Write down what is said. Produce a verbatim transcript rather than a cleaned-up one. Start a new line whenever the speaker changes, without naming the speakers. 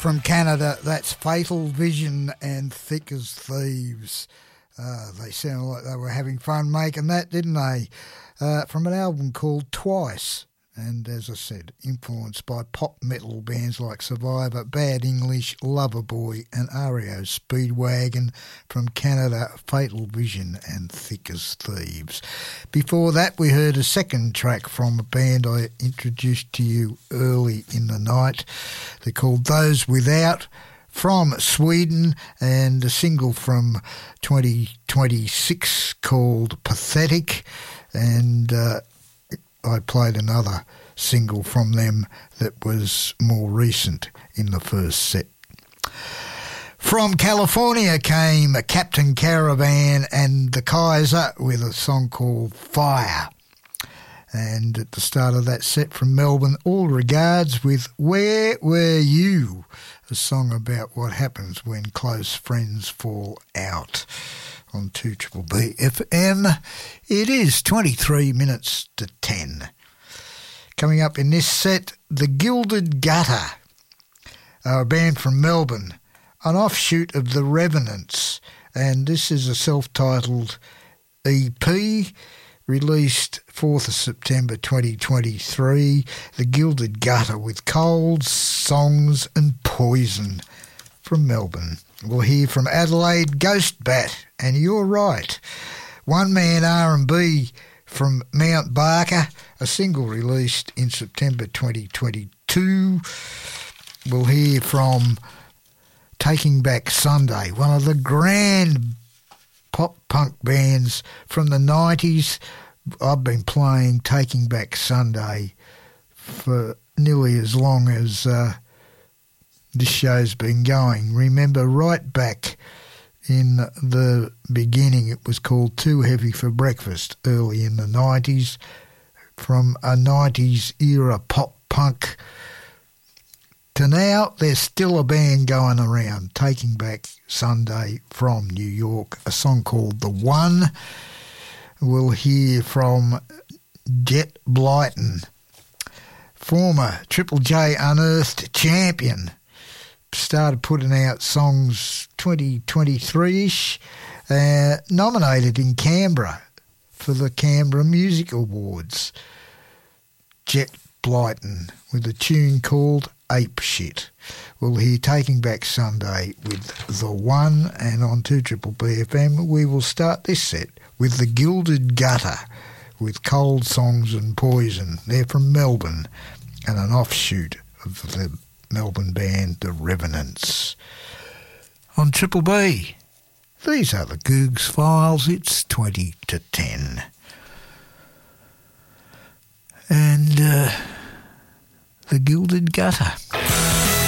From Canada, that's Fatal Vision and Thick as Thieves. Uh, they sounded like they were having fun making that, didn't they? Uh, from an album called Twice. And as I said, influenced by pop metal bands like Survivor, Bad English, Loverboy and R E O Speedwagon. From Canada, Fatal Vision and Thick as Thieves. Before that, we heard a second track from a band I introduced to you early in the night. They're called Those Without, from Sweden, and a single from twenty twenty-six called Pathetic. And uh, I played another single from them that was more recent in the first set. From California came Captain Caravan and the Kaiser with a song called Fire. And at the start of that set from Melbourne, All Regards with Where Were You? A song about what happens when close friends fall out. On two Triple B F M. It is twenty-three minutes to ten. Coming up in this set, The Gilded Gutter, a band from Melbourne, an offshoot of The Revenants, and this is a self-titled E P released fourth of September twenty twenty-three, The Gilded Gutter with Colds, Songs and Poison from Melbourne. We'll hear from Adelaide, Ghost Bat, and You're Right. One Man R and B from Mount Barker, a single released in September twenty twenty-two. We'll hear from Taking Back Sunday, one of the grand pop-punk bands from the nineties. I've been playing Taking Back Sunday for nearly as long as uh, this show's been going. Remember, right back in the beginning, it was called Too Heavy for Breakfast, early in the nineties, from a nineties era pop-punk to now. There's still a band going around, Taking Back Sunday from New York, a song called The One. We'll hear from Jet Blyton, former Triple J Unearthed champion. Started putting out songs twenty twenty-three-ish, uh, nominated in Canberra for the Canberra Music Awards. Jet Blyton with a tune called Ape Shit. We'll hear Taking Back Sunday with The One, and on two Triple B F M we will start this set with The Gilded Gutter with Cold Songs and Poison. They're from Melbourne and an offshoot of the Melbourne band The Revenants. On Triple B, these are the Googs Files. It's twenty to ten. And uh, The Gilded Gutter.